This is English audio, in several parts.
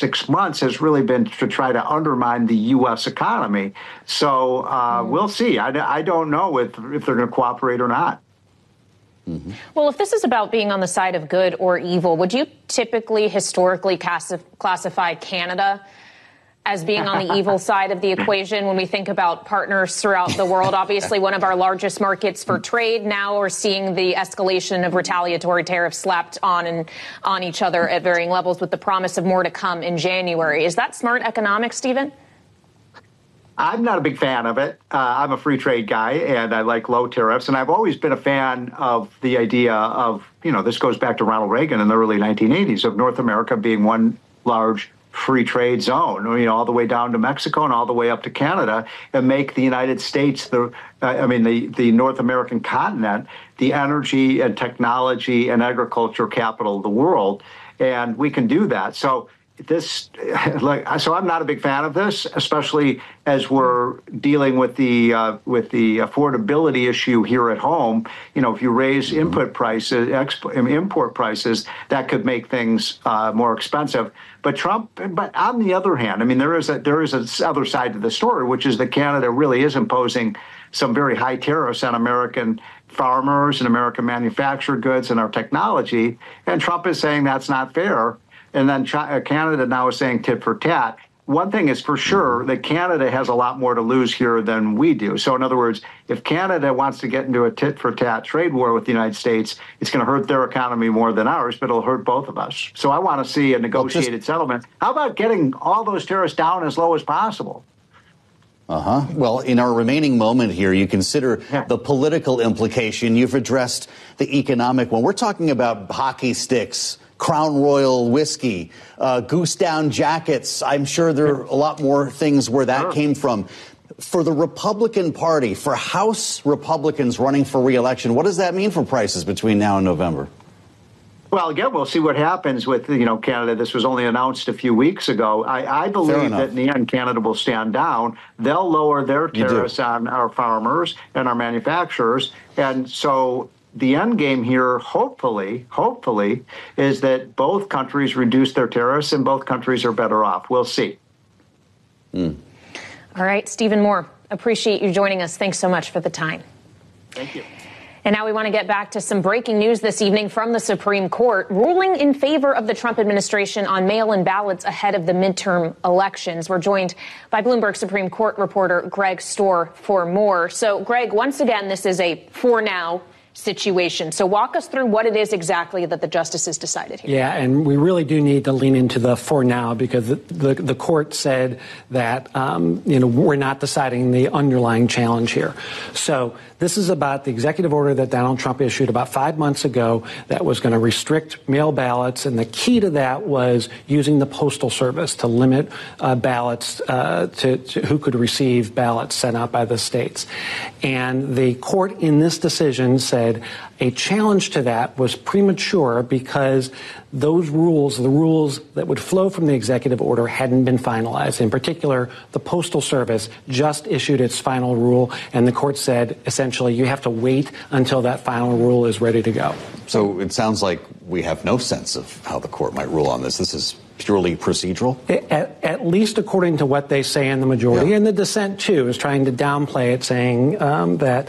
6 months has really been to try to undermine the U.S. economy. So we'll see. I don't know if they're going to cooperate or not. Mm-hmm. Well, if this is about being on the side of good or evil, would you typically historically classify Canada as being on the evil side of the equation when we think about partners throughout the world? Obviously, one of our largest markets for trade. Now we're seeing the escalation of retaliatory tariffs slapped on each other at varying levels with the promise of more to come in January. Is that smart economics, Stephen? I'm not a big fan of it. I'm a free trade guy, and I like low tariffs. And I've always been a fan of the idea of, this goes back to Ronald Reagan in the early 1980s, of North America being one large free trade zone, all the way down to Mexico and all the way up to Canada, and make the United States, the North American continent, the energy and technology and agriculture capital of the world. And we can do that. So I'm not a big fan of this, especially as we're dealing with the affordability issue here at home. If you raise import prices, that could make things more expensive. But on the other hand, there is a other side to the story, which is that Canada really is imposing some very high tariffs on American farmers and American manufactured goods and our technology. And Trump is saying that's not fair. And then Canada now is saying tit for tat. One thing is for sure that Canada has a lot more to lose here than we do. So in other words, if Canada wants to get into a tit for tat trade war with the United States, it's going to hurt their economy more than ours, but it'll hurt both of us. So I want to see a negotiated settlement. How about getting all those tariffs down as low as possible? Well, in our remaining moment here, you consider the political implication. You've addressed the economic one. We're talking about hockey sticks, Crown Royal whiskey, goose down jackets. I'm sure there are a lot more things where that came from. For the Republican Party, for House Republicans running for re-election, what does that mean for prices between now and November? Well, again, we'll see what happens with, Canada. This was only announced a few weeks ago. I believe that in the end, Canada will stand down. They'll lower their tariffs on our farmers and our manufacturers. And so the end game here, hopefully, is that both countries reduce their tariffs and both countries are better off. We'll see. All right, Stephen Moore, appreciate you joining us. Thanks so much for the time. Thank you. And now we want to get back to some breaking news this evening from the Supreme Court, ruling in favor of the Trump administration on mail-in ballots ahead of the midterm elections. We're joined by Bloomberg Supreme Court reporter Greg Stohr for more. So, Greg, once again, this is a for now situation. So walk us through what it is exactly that the justices decided here. Yeah, and we really do need to lean into the for now because the court said that, we're not deciding the underlying challenge here. So this is about the executive order that Donald Trump issued about 5 months ago that was going to restrict mail ballots. And the key to that was using the Postal Service to limit ballots to who could receive ballots sent out by the states. And the court in this decision said a challenge to that was premature because those rules, the rules that would flow from the executive order, hadn't been finalized. In particular, the Postal Service just issued its final rule, and the court said, essentially, you have to wait until that final rule is ready to go. So it sounds like we have no sense of how the court might rule on this. This is purely procedural? At least according to what they say in the majority. And the dissent, too, is trying to downplay it, saying that,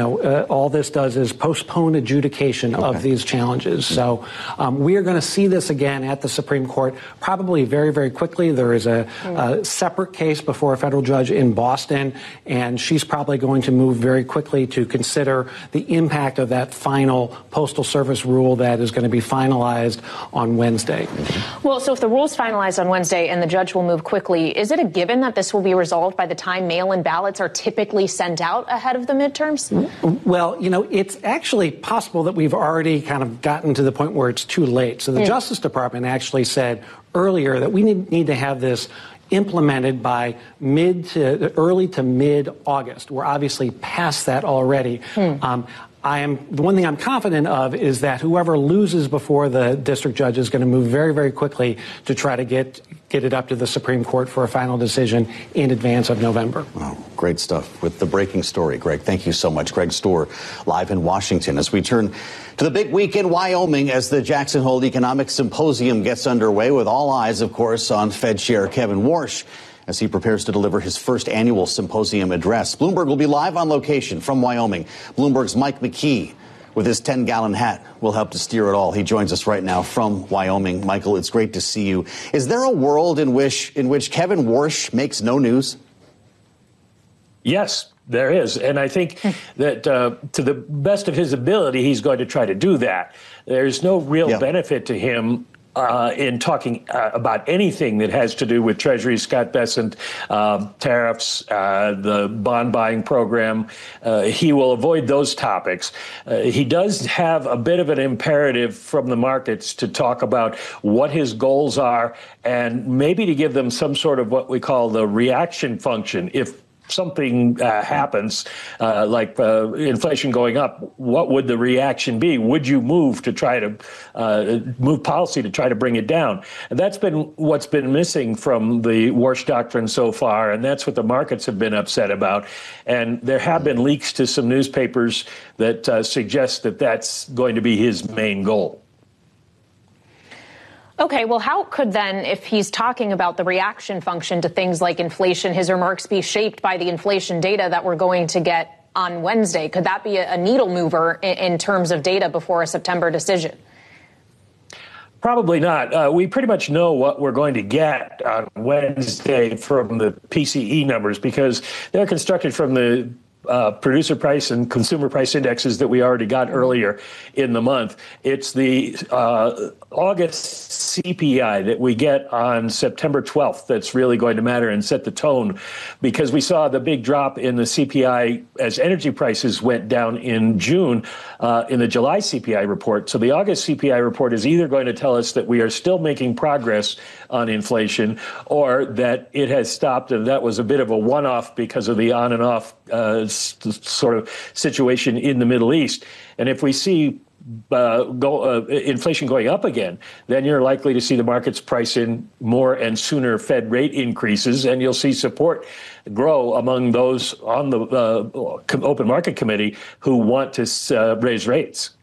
all this does is postpone adjudication of these challenges. So we are going to see this again at the Supreme Court probably very, very quickly. There is a separate case before a federal judge in Boston, and she's probably going to move very quickly to consider the impact of that final Postal Service rule that is going to be finalized on Wednesday. Well, so if the rule's finalized on Wednesday and the judge will move quickly, is it a given that this will be resolved by the time mail-in ballots are typically sent out ahead of the midterms? Well, it's actually possible that we've already kind of gotten to the point where it's too late. So the Justice Department actually said earlier that we need to have this implemented by early to mid-August. We're obviously past that already. the one thing I'm confident of is that whoever loses before the district judge is going to move very, very quickly to try to get it up to the Supreme Court for a final decision in advance of November. Oh, great stuff with the breaking story, Greg. Thank you so much. Greg Stohr, live in Washington. As we turn to the big week in Wyoming as the Jackson Hole Economic Symposium gets underway, with all eyes, of course, on Fed Chair Kevin Warsh as he prepares to deliver his first annual symposium address. Bloomberg will be live on location from Wyoming. Bloomberg's Mike McKee, with his 10-gallon hat, will help to steer it all. He joins us right now from Wyoming. Michael, it's great to see you. Is there a world in which Kevin Warsh makes no news? Yes, there is. And I think that to the best of his ability, he's going to try to do that. There's no real benefit to him in talking about anything that has to do with Treasury, Scott Bessent, tariffs, the bond buying program. He will avoid those topics. He does have a bit of an imperative from the markets to talk about what his goals are and maybe to give them some sort of what we call the reaction function. If something happens, like inflation going up, what would the reaction be? Would you move to try to move policy to try to bring it down? And that's been what's been missing from the Warsh doctrine so far, and that's what the markets have been upset about. And there have been leaks to some newspapers that suggest that that's going to be his main goal. Okay, well, how could then, if he's talking about the reaction function to things like inflation, his remarks be shaped by the inflation data that we're going to get on Wednesday? Could that be a needle mover in terms of data before a September decision? Probably not. We pretty much know what we're going to get on Wednesday from the PCE numbers because they're constructed from the producer price and consumer price indexes that we already got earlier in the month. It's the August CPI that we get on September 12th that's really going to matter and set the tone, because we saw the big drop in the CPI as energy prices went down in June in the July CPI report. So the August CPI report is either going to tell us that we are still making progress on inflation or that it has stopped, and that was a bit of a one-off because of the on and off sort of situation in the Middle East. And if we see inflation going up again, then you're likely to see the markets price in more and sooner Fed rate increases, and you'll see support grow among those on the open market committee who want to raise rates.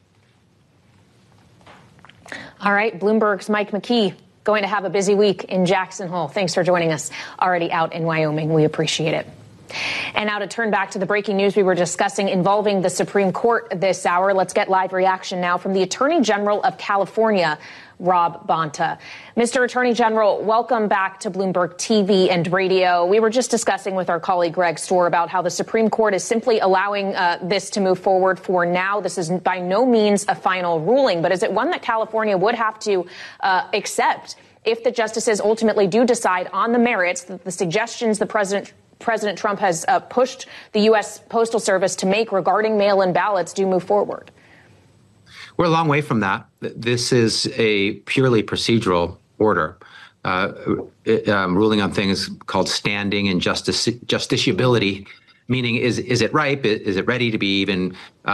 All right, Bloomberg's Mike McKee going to have a busy week in Jackson Hole. Thanks for joining us already out in Wyoming. We appreciate it. And now to turn back to the breaking news we were discussing involving the Supreme Court this hour. Let's get live reaction now from the Attorney General of California, Rob Bonta. Mr. Attorney General, welcome back to Bloomberg TV and radio. We were just discussing with our colleague Greg Stohr about how the Supreme Court is simply allowing this to move forward for now. This is by no means a final ruling, but is it one that California would have to accept if the justices ultimately do decide on the merits that the suggestions the President Trump has pushed the U.S. Postal Service to make regarding mail-in ballots do move forward? We're a long way from that. This is a purely procedural order, ruling on things called standing and justiciability, meaning is it ripe? Is it ready to be even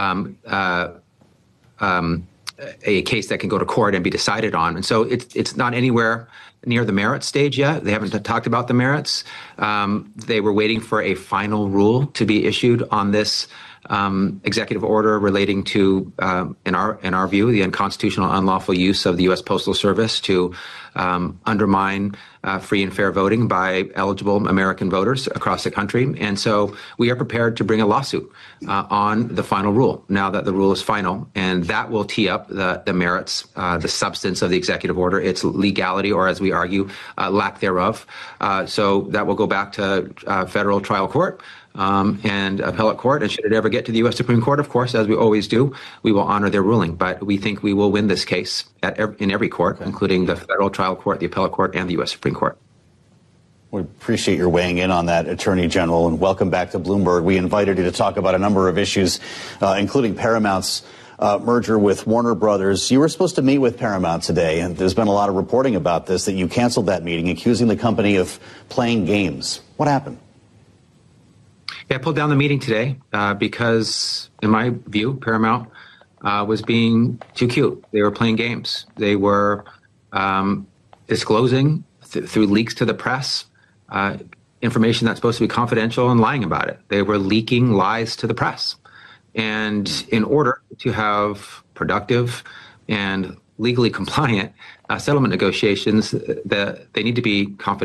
a case that can go to court and be decided on? And so it's not anywhere near the merits stage yet. They haven't talked about the merits. They were waiting for a final rule to be issued on this executive order relating to, in our view, the unconstitutional, unlawful use of the U.S. Postal Service to undermine free and fair voting by eligible American voters across the country. And so we are prepared to bring a lawsuit on the final rule now that the rule is final, and that will tee up the merits, the substance of the executive order, its legality, or as we argue, lack thereof. So that will go back to federal trial court and appellate court. And should it ever get to the U.S. Supreme Court, of course, as we always do, we will honor their ruling. But we think we will win this case in every court, including the federal trial court, the appellate court, and the U.S. Supreme Court. We appreciate your weighing in on that, Attorney General, and welcome back to Bloomberg. We invited you to talk about a number of issues, including Paramount's merger with Warner Brothers. You were supposed to meet with Paramount today, and there's been a lot of reporting about this, that you canceled that meeting, accusing the company of playing games. What happened? Yeah, I pulled down the meeting today because, in my view, Paramount was being too cute. They were playing games. They were disclosing through leaks to the press information that's supposed to be confidential and lying about it. They were leaking lies to the press. And in order to have productive and legally compliant settlement negotiations, they need to be confidential.